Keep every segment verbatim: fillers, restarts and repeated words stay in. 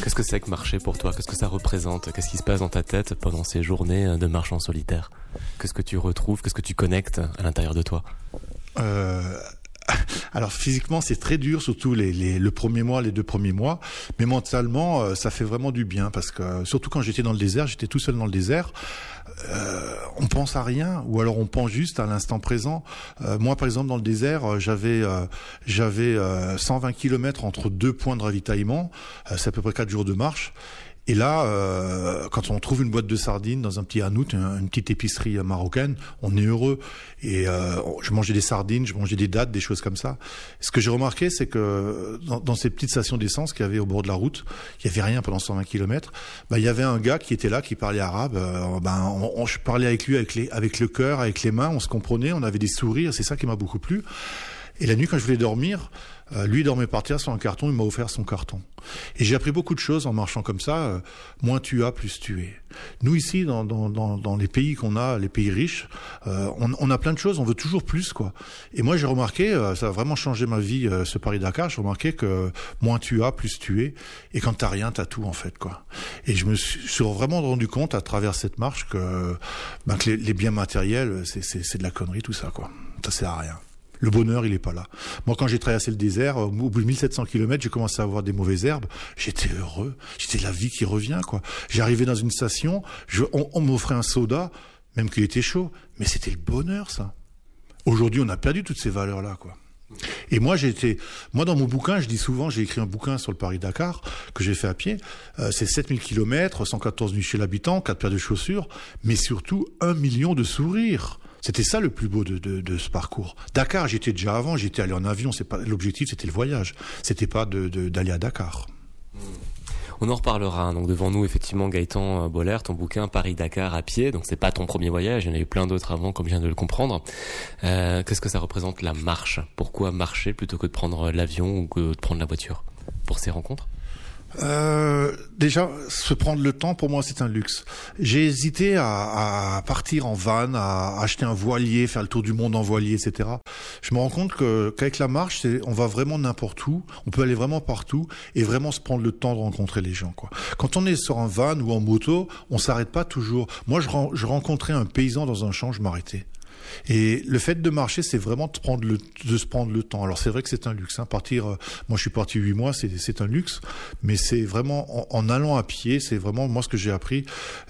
Qu'est-ce que c'est que marcher pour toi ? Qu'est-ce que ça représente ? Qu'est-ce qui se passe dans ta tête pendant ces journées de marche en solitaire ? Qu'est-ce que tu retrouves ? Qu'est-ce que tu connectes à l'intérieur de toi ? euh... Alors physiquement c'est très dur, surtout les, les, le premier mois, les deux premiers mois, mais mentalement euh, ça fait vraiment du bien parce que euh, surtout quand j'étais dans le désert, j'étais tout seul dans le désert, euh, on pense à rien ou alors on pense juste à l'instant présent. Euh, moi par exemple dans le désert, euh, j'avais euh, j'avais euh, cent vingt kilomètres entre deux points de ravitaillement, euh, c'est à peu près quatre jours de marche. Et là, euh, quand on trouve une boîte de sardines dans un petit hanout, une, une petite épicerie marocaine, on est heureux. Et euh, je mangeais des sardines, je mangeais des dattes, des choses comme ça. Ce que j'ai remarqué, c'est que dans, dans ces petites stations d'essence qu'il y avait au bord de la route, il y avait rien pendant cent vingt kilomètres. Bah, il y avait un gars qui était là, qui parlait arabe. Euh, ben, on, on, je parlais avec lui avec, les, avec le cœur, avec les mains, on se comprenait, on avait des sourires. C'est ça qui m'a beaucoup plu. Et la nuit, quand je voulais dormir, euh, lui il dormait par terre sur un carton, il m'a offert son carton. Et j'ai appris beaucoup de choses en marchant comme ça. Euh, moins tu as, plus tu es. Nous ici, dans, dans, dans, dans les pays qu'on a, les pays riches, euh, on, on a plein de choses, on veut toujours plus, quoi. Et moi, j'ai remarqué, euh, ça a vraiment changé ma vie, euh, ce Paris-Dakar. J'ai remarqué que moins tu as, plus tu es. Et quand t'as rien, t'as tout, en fait, quoi. Et je me suis, suis vraiment rendu compte à travers cette marche que, ben, que les, les biens matériels, c'est, c'est, c'est de la connerie, tout ça, quoi. Ça sert à rien. Le bonheur, il est pas là. Moi, quand j'ai traversé le désert, au bout de mille sept cents kilomètres, j'ai commencé à avoir des mauvaises herbes. J'étais heureux. J'étais la vie qui revient, quoi. J'arrivais dans une station, je, on, on m'offrait un soda, même qu'il était chaud. Mais c'était le bonheur, ça. Aujourd'hui, on a perdu toutes ces valeurs-là, quoi. Et moi, j'ai été, moi, dans mon bouquin, je dis souvent, j'ai écrit un bouquin sur le Paris-Dakar, que j'ai fait à pied. Euh, c'est sept mille kilomètres, cent quatorze nuits chez l'habitant, quatre paires de chaussures, mais surtout un million de sourires. C'était ça le plus beau de, de, de ce parcours. Dakar, j'étais déjà avant, j'étais allé en avion. C'est pas l'objectif, c'était le voyage. C'était pas de, de, d'aller à Dakar. On en reparlera. Donc devant nous, effectivement, Gaëtan Boller, ton bouquin Paris-Dakar à pied. Donc c'est pas ton premier voyage, il y en a eu plein d'autres avant, comme je viens de le comprendre. Euh, qu'est-ce que ça représente la marche ? Pourquoi marcher plutôt que de prendre l'avion ou que de prendre la voiture pour ces rencontres ? Euh, déjà, se prendre le temps, pour moi, c'est un luxe. J'ai hésité à, à partir en van, à acheter un voilier, faire le tour du monde en voilier, et cetera. Je me rends compte que qu'avec la marche, c'est, on va vraiment n'importe où, on peut aller vraiment partout et vraiment se prendre le temps de rencontrer les gens, quoi. Quand on est sur un van ou en moto, on s'arrête pas toujours. Moi, je, je rencontrais un paysan dans un champ, je m'arrêtais. Et le fait de marcher, c'est vraiment de prendre le, de se prendre le temps. Alors c'est vrai que c'est un luxe. Hein. Partir, euh, moi je suis parti huit mois, c'est, c'est un luxe, mais c'est vraiment en, en allant à pied, c'est vraiment moi ce que j'ai appris.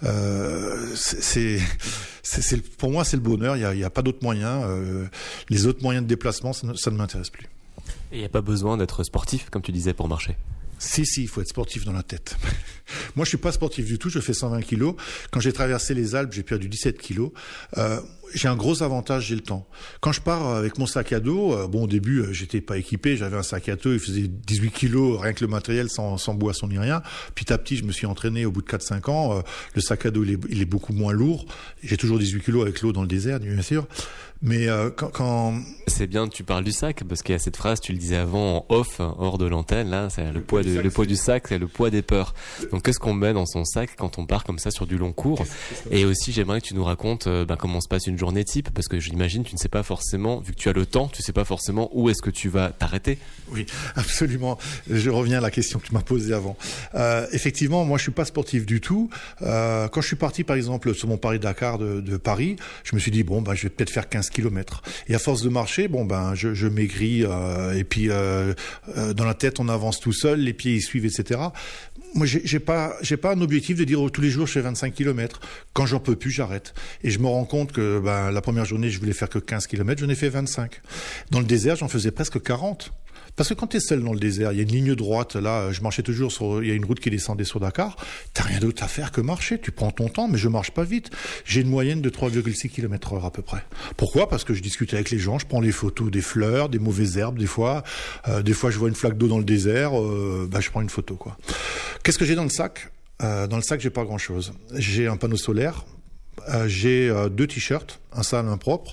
Euh, c'est, c'est, c'est, c'est, pour moi c'est le bonheur. Il y a, il y a pas d'autres moyens. Euh, les autres moyens de déplacement, ça ne, ça ne m'intéresse plus. Et il n'y a pas besoin d'être sportif, comme tu disais, pour marcher. Si, si, il faut être sportif dans la tête. Moi, je suis pas sportif du tout, je fais cent vingt kilos. Quand j'ai traversé les Alpes, j'ai perdu dix-sept kilos. Euh, j'ai un gros avantage, j'ai le temps. Quand je pars avec mon sac à dos, euh, bon, au début, euh, j'étais pas équipé, j'avais un sac à dos, il faisait dix-huit kilos, rien que le matériel, sans, sans boisson ni rien. Petit à petit, je me suis entraîné au bout de quatre cinq ans. Euh, le sac à dos, il est, il est beaucoup moins lourd. J'ai toujours dix-huit kilos avec l'eau dans le désert, bien sûr. Mais euh, quand, quand... C'est bien que tu parles du sac, parce qu'il y a cette phrase, tu le disais avant en off, hors de l'antenne, là, c'est le, le poids, de, sac, le poids du sac, c'est le poids des peurs. Donc qu'est-ce qu'on met dans son sac quand on part comme ça sur du long cours ? Et aussi, j'aimerais que tu nous racontes euh, ben, comment se passe une journée type, parce que j'imagine tu ne sais pas forcément, vu que tu as le temps, tu sais pas forcément où est-ce que tu vas t'arrêter. Oui, absolument. Je reviens à la question que tu m'as posée avant. Euh, effectivement, moi je suis pas sportif du tout. Euh, quand je suis parti par exemple sur mon Paris-Dakar de, de Paris, je me suis dit bon ben je vais peut-être faire quinze kilomètres. Et à force de marcher, bon ben je, je maigris euh, et puis euh, euh, dans la tête on avance tout seul, les pieds ils suivent, et cetera. Moi j'ai, j'ai pas j'ai pas un objectif de dire oh, tous les jours je fais vingt-cinq kilomètres. Quand j'en peux plus, j'arrête. Et je me rends compte que ben la première journée je voulais faire que quinze kilomètres, j'en ai fait vingt-cinq. Dans le désert, j'en faisais presque quarante. Parce que quand t'es seul dans le désert, il y a une ligne droite, là, je marchais toujours sur, il y a une route qui descendait sur Dakar, t'as rien d'autre à faire que marcher, tu prends ton temps, mais je marche pas vite. J'ai une moyenne de trois virgule six kilomètres heure à peu près. Pourquoi ? Parce que je discute avec les gens, je prends les photos des fleurs, des mauvaises herbes, des fois, euh, des fois je vois une flaque d'eau dans le désert, euh, bah je prends une photo, quoi. Qu'est-ce que j'ai dans le sac ? euh, Dans le sac, j'ai pas grand chose. J'ai un panneau solaire, euh, j'ai euh, deux t-shirts, un sale, un propre,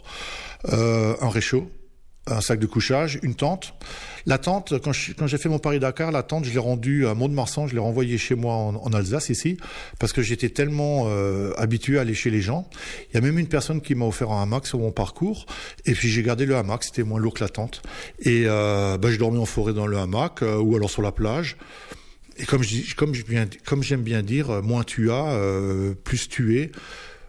euh, un réchaud, un sac de couchage, une tente. La tente, quand, je, quand j'ai fait mon Paris-Dakar, la tente, je l'ai rendue à Mont-de-Marsan, je l'ai renvoyée chez moi en, en Alsace, ici, parce que j'étais tellement euh, habitué à aller chez les gens. Il y a même une personne qui m'a offert un hamac sur mon parcours, et puis j'ai gardé le hamac, c'était moins lourd que la tente. Et euh, bah, je dormais en forêt dans le hamac, euh, ou alors sur la plage. Et comme je dis, comme je viens, comme j'aime bien dire, moins tu as, euh, plus tu es.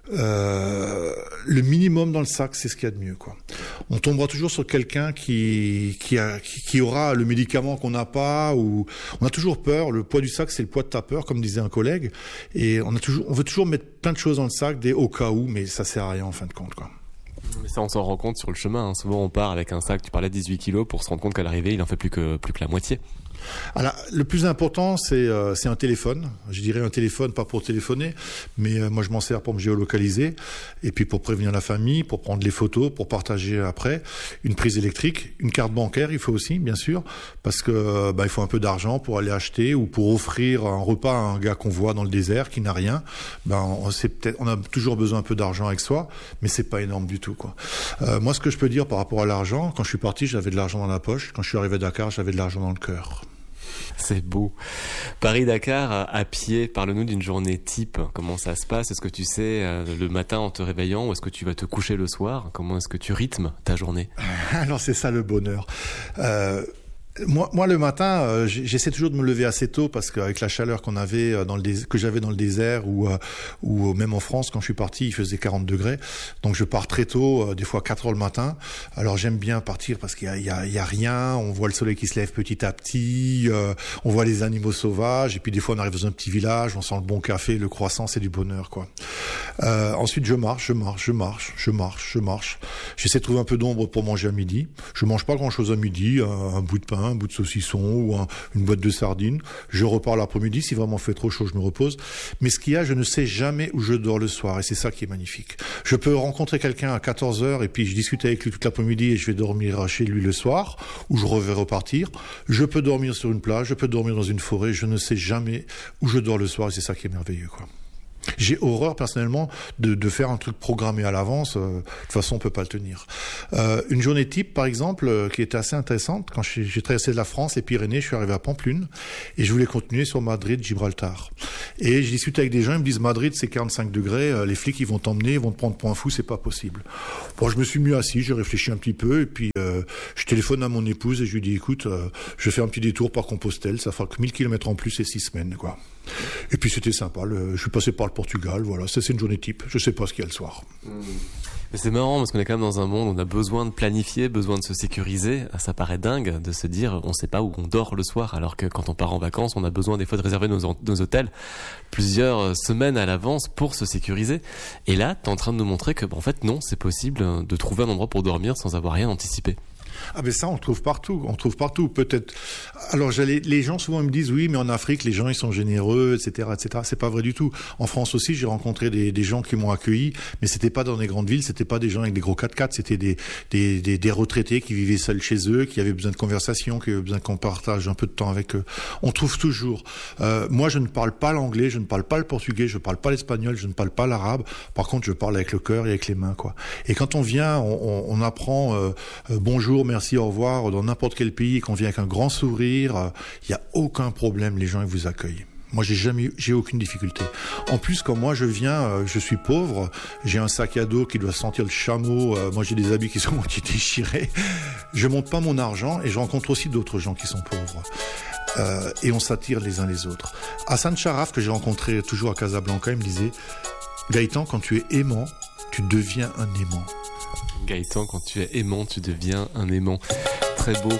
Euh, le minimum dans le sac, c'est ce qu'il y a de mieux, quoi. On tombera toujours sur quelqu'un qui qui, a, qui qui aura le médicament qu'on n'a pas, ou on a toujours peur. Le poids du sac, c'est le poids de ta peur, comme disait un collègue. Et on a toujours, on veut toujours mettre plein de choses dans le sac, des au cas où, mais ça sert à rien en fin de compte, quoi. Mais ça, on s'en rend compte sur le chemin, hein. Souvent, on part avec un sac, tu parlais de dix-huit kilos, pour se rendre compte qu'à l'arrivée, il en fait plus que plus que la moitié. Alors, le plus important, c'est euh, c'est un téléphone. Je dirais un téléphone, pas pour téléphoner, mais euh, moi je m'en sers pour me géolocaliser, et puis pour prévenir la famille, pour prendre les photos, pour partager après. Une prise électrique, une carte bancaire, il faut aussi, bien sûr, parce que euh, bah, il faut un peu d'argent pour aller acheter ou pour offrir un repas à un gars qu'on voit dans le désert qui n'a rien. Ben, on, c'est peut-être, on a toujours besoin un peu d'argent avec soi, mais c'est pas énorme du tout, quoi. Euh, moi, ce que je peux dire par rapport à l'argent, quand je suis parti, j'avais de l'argent dans la poche. Quand je suis arrivé à Dakar, j'avais de l'argent dans le cœur. C'est beau. Paris-Dakar à pied, parle-nous d'une journée type. Comment ça se passe? Est-ce que tu sais le matin en te réveillant, ou est-ce que tu vas te coucher le soir? Comment est-ce que tu rythmes ta journée? Alors c'est ça le bonheur. Euh... Moi, moi, le matin, euh, j'essaie toujours de me lever assez tôt parce qu'avec la chaleur qu'on avait dans le dés- que j'avais dans le désert ou euh, ou même en France quand je suis parti, il faisait quarante degrés. Donc je pars très tôt, euh, des fois quatre heures le matin. Alors j'aime bien partir parce qu'il y a, il y a, il y a rien. On voit le soleil qui se lève petit à petit. Euh, on voit les animaux sauvages. Et puis des fois on arrive dans un petit village, on sent le bon café, le croissant, c'est du bonheur, quoi. Euh, ensuite je marche, je marche, je marche, je marche, je marche. J'essaie de trouver un peu d'ombre pour manger à midi. Je mange pas grand-chose à midi, un, un bout de pain, un bout de saucisson ou un, une boîte de sardines. Je repars l'après-midi. Si vraiment fait trop chaud, je me repose. Mais ce qu'il y a, je ne sais jamais où je dors le soir. Et c'est ça qui est magnifique. Je peux rencontrer quelqu'un à quatorze heures et puis je discute avec lui toute l'après-midi et je vais dormir chez lui le soir, ou je vais repartir. Je peux dormir sur une plage, je peux dormir dans une forêt. Je ne sais jamais où je dors le soir et c'est ça qui est merveilleux, quoi. J'ai horreur personnellement de, de faire un truc programmé à l'avance. Euh, de toute façon, on peut pas le tenir. Euh, une journée type, par exemple, euh, qui était assez intéressante. Quand j'ai, j'ai traversé la France, les Pyrénées, je suis arrivé à Pampelune et je voulais continuer sur Madrid, Gibraltar. Et je discute avec des gens, ils me disent Madrid, c'est quarante-cinq degrés. Euh, les flics, ils vont t'emmener, ils vont te prendre pour un fou, c'est pas possible. Bon, je me suis mis assis, j'ai réfléchi un petit peu et puis euh, je téléphone à mon épouse et je lui dis écoute, euh, je vais faire un petit détour par Compostelle, ça fera que mille kilomètres en plus et six semaines, quoi. Et puis c'était sympa. Le, je suis passé par le Portugal, voilà. Ça c'est une journée type. Je sais pas ce qu'il y a le soir. Mmh. Mais c'est marrant parce qu'on est quand même dans un monde où on a besoin de planifier, besoin de se sécuriser. Ça paraît dingue de se dire on sait pas où on dort le soir, alors que quand on part en vacances, on a besoin des fois de réserver nos, nos hôtels plusieurs semaines à l'avance pour se sécuriser. Et là, t'es en train de nous montrer que, en fait, non, c'est possible de trouver un endroit pour dormir sans avoir rien anticipé. Ah ben ça on trouve partout, on trouve partout. Peut-être. Alors j'allais, les gens souvent me disent oui mais en Afrique les gens ils sont généreux, et cetera, et cetera. C'est pas vrai du tout. En France aussi j'ai rencontré des, des gens qui m'ont accueilli, mais c'était pas dans des grandes villes, c'était pas des gens avec des gros quatre-quatre, c'était des, des des des retraités qui vivaient seuls chez eux, qui avaient besoin de conversation, qui avaient besoin qu'on partage un peu de temps avec eux. On trouve toujours. Euh, moi je ne parle pas l'anglais, je ne parle pas le portugais, je ne parle pas l'espagnol, je ne parle pas l'arabe. Par contre je parle avec le cœur et avec les mains, quoi. Et quand on vient, on, on, on apprend euh, euh, bonjour, merci, au revoir dans n'importe quel pays et qu'on vient avec un grand sourire, il euh, n'y a aucun problème, les gens ils vous accueillent. Moi j'ai jamais, j'ai aucune difficulté. En plus quand moi je viens, euh, je suis pauvre, j'ai un sac à dos qui doit sentir le chameau, euh, moi j'ai des habits qui sont moitié déchirés, je monte pas mon argent et je rencontre aussi d'autres gens qui sont pauvres. Euh, et on s'attire les uns les autres. Hassan Sharaf que j'ai rencontré toujours à Casablanca, il me disait Gaëtan, quand tu es aimant, tu deviens un aimant. Gaëtan, quand tu es aimant, tu deviens un aimant. Très beau.